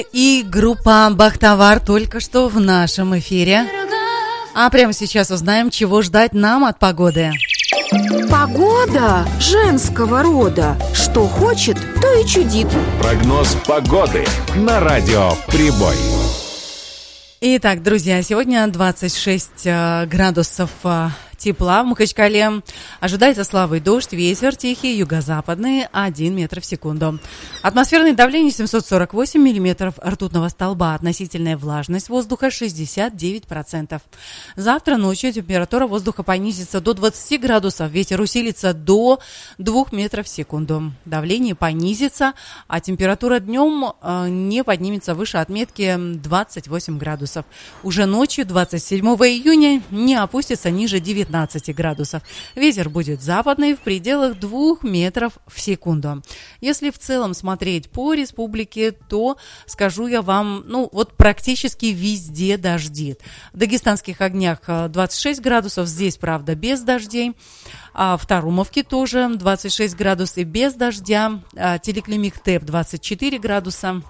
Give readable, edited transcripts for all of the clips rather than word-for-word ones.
И группа «Бахтавар» только что в нашем эфире. А прямо сейчас узнаем, чего ждать нам от погоды. Погода женского рода. Что хочет, то и чудит. Прогноз погоды на радио «Прибой». Итак, друзья, сегодня 26 градусов тепла в Махачкале. Ожидается слабый дождь, ветер тихий, юго-западный, 1 метр в секунду. Атмосферное давление 748 миллиметров ртутного столба. Относительная влажность воздуха 69%. Завтра ночью температура воздуха понизится до 20 градусов. Ветер усилится до 2 метров в секунду. Давление понизится, а температура днем не поднимется выше отметки 28 градусов. Уже ночью 27 июня не опустится ниже 19 градусов. Ветер будет западный в пределах 2 метров в секунду. Если в целом смотреть по республике, то скажу я вам, практически везде дождит. В Дагестанских огнях 26 градусов, здесь, правда, без дождей. А в Тарумовке тоже 26 градусов и без дождя. Телеклимик-Тэп 24 градуса.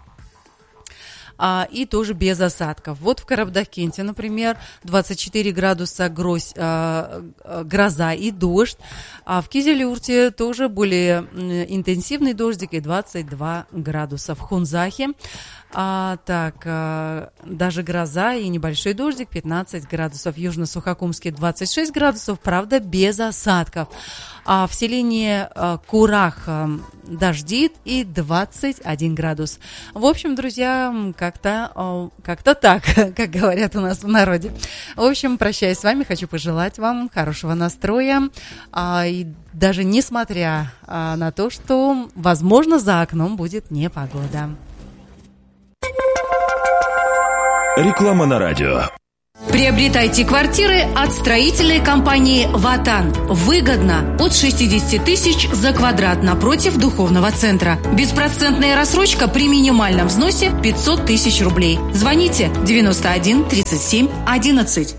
И тоже без осадков. Вот в Карабдакенте, например, 24 градуса гроза и дождь. А в Кизилюрте тоже более интенсивный дождик и 22 градуса. В Хунзахе даже гроза и небольшой дождик 15 градусов. В Южно-Сухокумске 26 градусов, правда, без осадков. А в селении Курах дождит и 21 градус. В общем, друзья, как-то так, как говорят у нас в народе. В общем, прощаясь с вами, хочу пожелать вам хорошего настроя. И даже несмотря на то, что, возможно, за окном будет непогода. Реклама на радио. Приобретайте квартиры от строительной компании «Ватан». Выгодно от 60 тысяч за квадрат напротив духовного центра. Беспроцентная рассрочка при минимальном взносе 500 тысяч рублей. Звоните 91 37 11.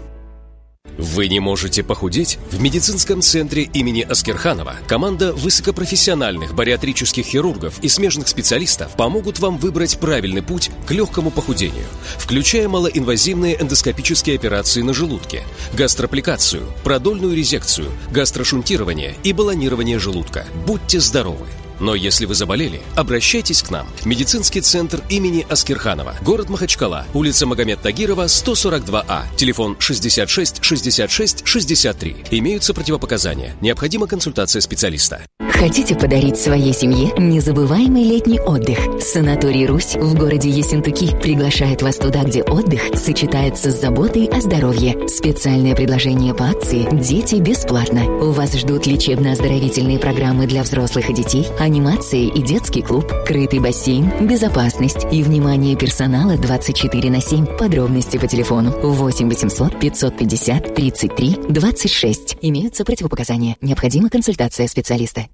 Вы не можете похудеть? В медицинском центре имени Аскерханова команда высокопрофессиональных бариатрических хирургов и смежных специалистов помогут вам выбрать правильный путь к легкому похудению, включая малоинвазивные эндоскопические операции на желудке, гастроаппликацию, продольную резекцию, гастрошунтирование и баллонирование желудка. Будьте здоровы! Но если вы заболели, обращайтесь к нам. Медицинский центр имени Аскерханова. Город Махачкала. Улица Магомед Тагирова, 142А. Телефон 66 66 63. Имеются противопоказания. Необходима консультация специалиста. Хотите подарить своей семье незабываемый летний отдых? Санаторий «Русь» в городе Ессентуки приглашает вас туда, где отдых сочетается с заботой о здоровье. Специальное предложение по акции «Дети бесплатно». У вас ждут лечебно-оздоровительные программы для взрослых и детей, анимация и детский клуб, крытый бассейн, безопасность и внимание персонала 24/7. Подробности по телефону 8 800 550 33 26. Имеются противопоказания. Необходима консультация специалиста.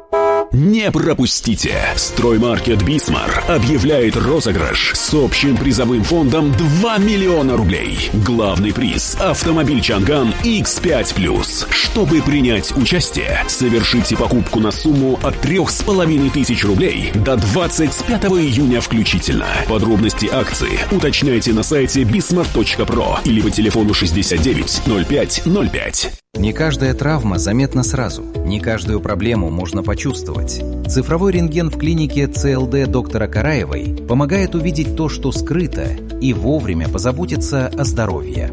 Не пропустите! Строймаркет «Бисмар» объявляет розыгрыш с общим призовым фондом 2 миллиона рублей. Главный приз – автомобиль «Чанган» X5+. Чтобы принять участие, совершите покупку на сумму от 3500 рублей до 25 июня включительно. Подробности акции уточняйте на сайте bismart.pro или по телефону 69 05 05. Не каждая травма заметна сразу, не каждую проблему можно почувствовать. Цифровой рентген в клинике ЦЛД доктора Караевой помогает увидеть то, что скрыто, и вовремя позаботиться о здоровье.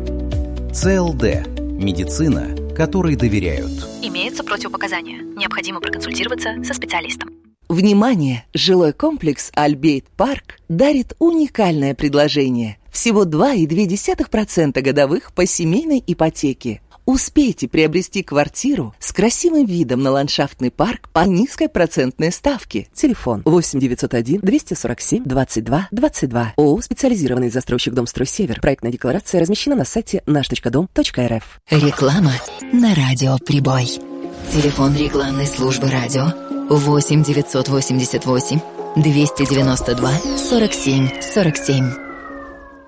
ЦЛД – медицина, которой доверяют. Имеются противопоказания. Необходимо проконсультироваться со специалистом. Внимание! Жилой комплекс «Альбейт Парк» дарит уникальное предложение. Всего 2,2% годовых по семейной ипотеке. Успейте приобрести квартиру с красивым видом на ландшафтный парк по низкой процентной ставке. Телефон 8 901 247 22 22. ООО «Специализированный застройщик Домстрой-Север». Проектная декларация размещена на сайте наш.дом.рф. Реклама на радио «Прибой». Телефон рекламной службы радио 8 988 292 47 47.